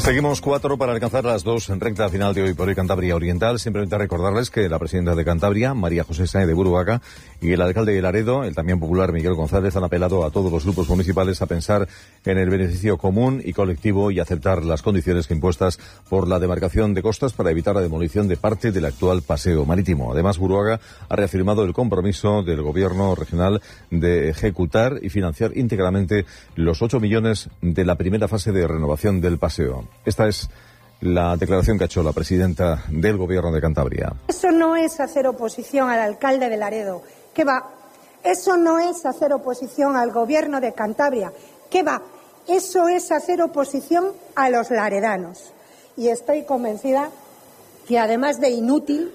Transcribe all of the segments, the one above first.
Seguimos 4 para alcanzar las 2 en recta final de Hoy por Hoy Cantabria Oriental. Simplemente recordarles que la presidenta de Cantabria, María José Sáenz de Buruaga, y el alcalde de Laredo, el también popular Miguel González, han apelado a todos los grupos municipales a pensar en el beneficio común y colectivo y aceptar las condiciones impuestas por la demarcación de costas para evitar la demolición de parte del actual paseo marítimo. Además, Buruaga ha reafirmado el compromiso del gobierno regional de ejecutar y financiar íntegramente los 8 millones de la primera fase de renovación del paseo. Esta es la declaración que ha hecho la presidenta del Gobierno de Cantabria. Eso no es hacer oposición al alcalde de Laredo, ¿qué va? Eso no es hacer oposición al Gobierno de Cantabria, ¿qué va? Eso es hacer oposición a los laredanos. Y estoy convencida que además de inútil,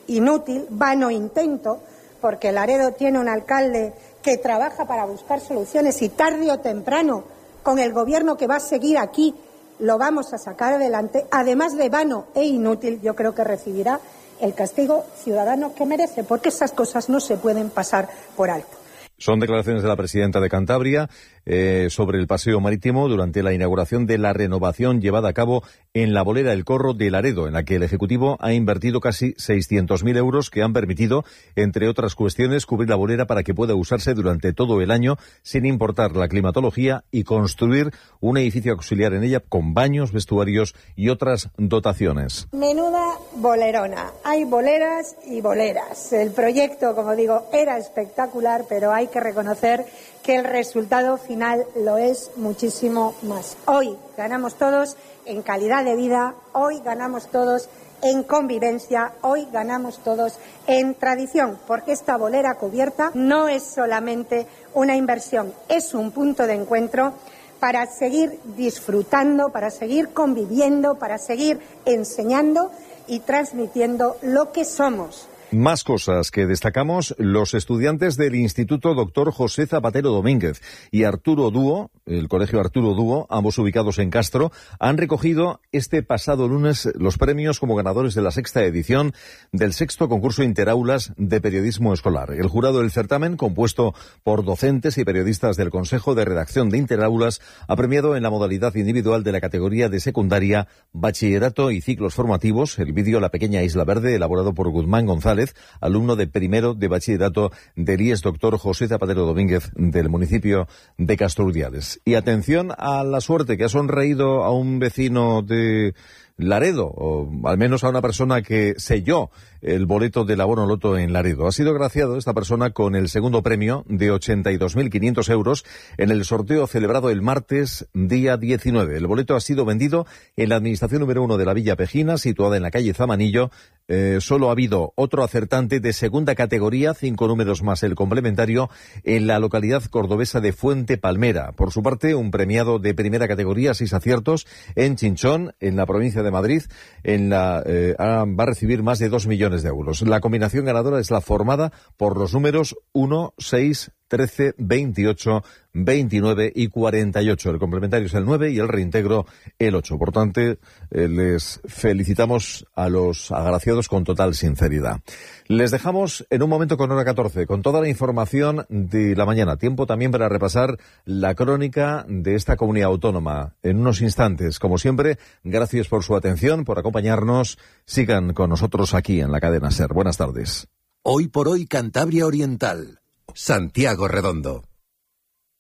vano intento, porque Laredo tiene un alcalde que trabaja para buscar soluciones y tarde o temprano, con el Gobierno que va a seguir aquí, lo vamos a sacar adelante. Además de vano e inútil, yo creo que recibirá el castigo ciudadano que merece, porque esas cosas no se pueden pasar por alto. Son declaraciones de la presidenta de Cantabria sobre el paseo marítimo durante la inauguración de la renovación llevada a cabo en la bolera El Corro de Laredo, en la que el Ejecutivo ha invertido casi 600.000 euros que han permitido, entre otras cuestiones, cubrir la bolera para que pueda usarse durante todo el año sin importar la climatología y construir un edificio auxiliar en ella con baños, vestuarios y otras dotaciones. Menuda bolerona. Hay boleras y boleras. El proyecto, como digo, era espectacular, pero hay que reconocer que el resultado final lo es muchísimo más. Hoy ganamos todos en calidad de vida, hoy ganamos todos en convivencia, hoy ganamos todos en tradición, porque esta bolera cubierta no es solamente una inversión, es un punto de encuentro para seguir disfrutando, para seguir conviviendo, para seguir enseñando y transmitiendo lo que somos. Más cosas que destacamos. Los estudiantes del Instituto Dr. José Zapatero Domínguez y Arturo Dúo, el Colegio Arturo Dúo, ambos ubicados en Castro, han recogido este pasado lunes los premios como ganadores de la 6ª edición del 6º concurso interaulas de periodismo escolar. El jurado del certamen, compuesto por docentes y periodistas del Consejo de Redacción de Interaulas, ha premiado en la modalidad individual de la categoría de secundaria, bachillerato y ciclos formativos el vídeo La Pequeña Isla Verde, elaborado por Guzmán González, alumno de primero de bachillerato del IES Dr. José Zapatero Domínguez del municipio de Castrurdiales. Y atención a la suerte que ha sonreído a un vecino de Laredo, o al menos a una persona que selló el boleto del abono loto en Laredo. Ha sido agraciado esta persona con el segundo premio de 82.500 euros en el sorteo celebrado el martes, día 19. El boleto ha sido vendido en la administración número 1 de la Villa Pejina, situada en la calle Zamanillo. Solo ha habido otro acertante de segunda categoría, 5 números más el complementario, en la localidad cordobesa de Fuente Palmera. Por su parte, un premiado de primera categoría, 6 aciertos, en Chinchón, en la provincia de Madrid, va a recibir más de 2 millones de euros. La combinación ganadora es la formada por los números 1, 6, 13, 28, 29 y 48. El complementario es el 9 y el reintegro el 8. Por tanto, les felicitamos a los agraciados con total sinceridad. Les dejamos en un momento con hora 14, con toda la información de la mañana. Tiempo también para repasar la crónica de esta comunidad autónoma. En unos instantes, como siempre, gracias por su atención, por acompañarnos. Sigan con nosotros aquí en la cadena SER. Buenas tardes. Hoy por Hoy Cantabria Oriental. Santiago Redondo.